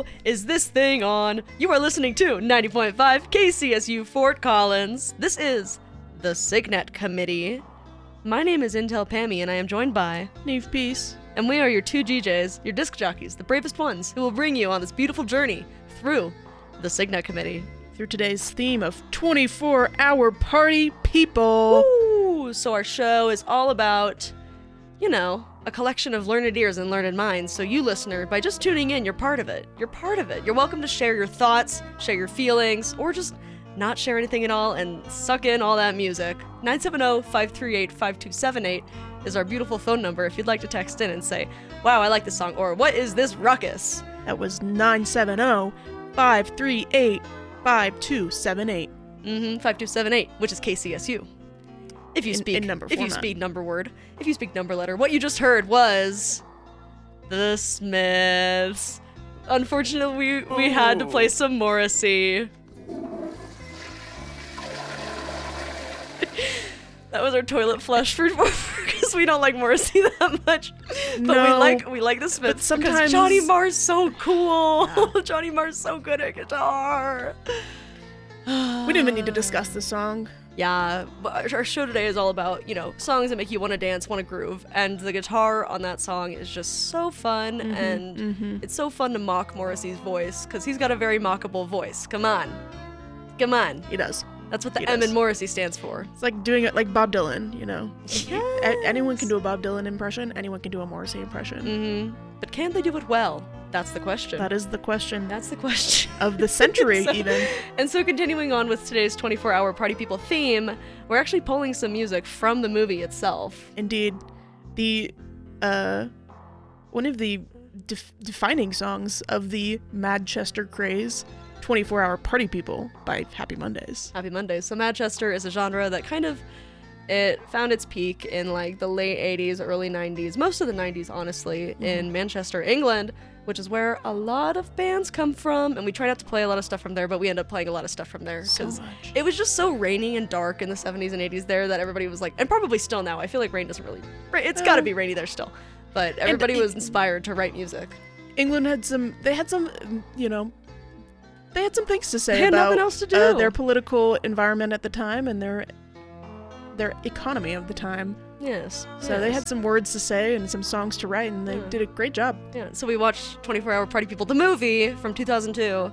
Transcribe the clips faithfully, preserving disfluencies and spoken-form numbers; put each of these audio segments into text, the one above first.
hell is this thing on? You are listening to ninety point five K C S U Fort Collins. This is the Signet Committee. My name is Intel Pammy, and I am joined by Neve Peace. And we are your two G Js, your disc jockeys, the bravest ones, who will bring you on this beautiful journey through the Signet Committee. Through today's theme of twenty-four hour party people. Woo! So our show is all about, you know, a collection of learned ears and learned minds. So you, listener, by just tuning in, you're part of it. You're part of it. You're welcome to share your thoughts, share your feelings, or just not share anything at all and suck in all that music. nine seven zero, five three eight, five two seven eight is our beautiful phone number if you'd like to text in and say, wow, I like this song, or what is this ruckus? That was nine seven zero, five three eight, five two seven eight. Mm-hmm, five two seven eight, which is K C S U. If you In- speak in number if you format. speak number word, if you speak number letter, what you just heard was the Smiths. Unfortunately, we, we had to play some Morrissey. That was our toilet flush for because we don't like Morrissey that much, but No, we like we like the Smiths but sometimes- because Johnny Marr's so cool. Johnny Marr's so good at guitar. We didn't even need to discuss the song. Yeah, but our show today is all about, you know, songs that make you want to dance, want to groove, and the guitar on that song is just so fun, Mm-hmm, and mm-hmm. it's so fun to mock Morrissey's voice, because he's got a very mockable voice. Come on. Come on. He does. That's what the He M does. in Morrissey stands for. It's like doing it like Bob Dylan, you know? Yes. A- anyone can do a Bob Dylan impression, anyone can do a Morrissey impression. Mm-hmm. But can they do it well? That's the question. That is the question That's the question. of the century, So- even. And so continuing on with today's twenty-four hour Party People theme, we're actually pulling some music from the movie itself. Indeed. The, uh, one of the def- defining songs of the Manchester craze, twenty-four hour Party People by Happy Mondays. Happy Mondays. So Manchester is a genre that kind of, it found its peak in like the late eighties, early nineties, most of the nineties, honestly, Mm-hmm. in Manchester, England, which is where a lot of bands come from. And we try not to play a lot of stuff from there, but we end up playing a lot of stuff from there. So 'cause much. it was just so rainy and dark in the seventies and eighties there that everybody was like, and probably still now, I feel like rain doesn't really, it's Uh, gotta be rainy there still. But everybody it- was inspired to write music. England had some, they had some, you know, they had some things to say They had about nothing else to uh, do. their political environment at the time and their their economy of the time. Yes. So they yes. had some words to say and some songs to write, and they Yeah. did a great job. Yeah, so we watched twenty-four hour Party People, the movie from two thousand two,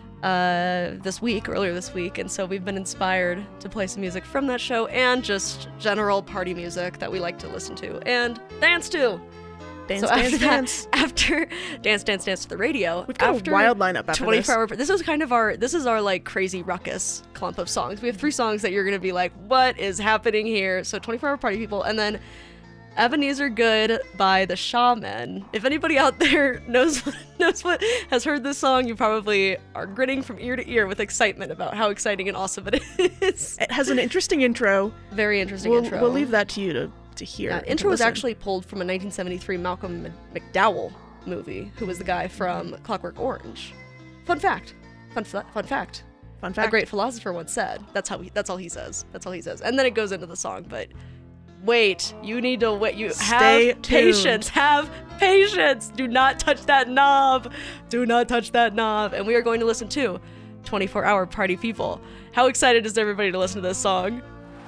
uh, this week, earlier this week, and so we've been inspired to play some music from that show and just general party music that we like to listen to and dance to. Dance, so dance, after dance. that, after Dance, Dance, Dance to the Radio, We've got after a wild lineup after this. twenty-four hour, this is kind of our, this is our like crazy ruckus clump of songs. We have three songs that you're gonna be like, what is happening here? So twenty-four hour Party People, and then Ebenezer Good by the Shaman. If anybody out there knows what, knows what has heard this song, you probably are grinning from ear to ear with excitement about how exciting and awesome it is. It has an interesting intro. Very interesting We'll, intro. we'll leave that to you to, to hear. Yeah, and to intro was listen. actually pulled from a nineteen seventy-three Malcolm McDowell movie, who was the guy from Clockwork Orange. Fun fact. Fun, fa- fun fact. Fun A fact. great philosopher once said. That's how he, that's all he says. That's all he says. And then it goes into the song, but wait, you need to wait. You Stay have tuned. patience. Have patience. Do not touch that knob. Do not touch that knob. And we are going to listen to twenty-four hour Party People. How excited is everybody to listen to this song?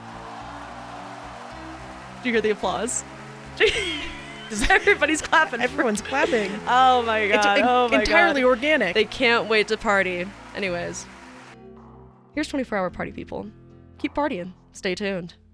Do you hear the applause? Everybody's clapping. Everyone's clapping. Oh my god. It's en- oh my entirely god. organic. They can't wait to party. Anyways, here's twenty-four hour Party People. Keep partying. Stay tuned.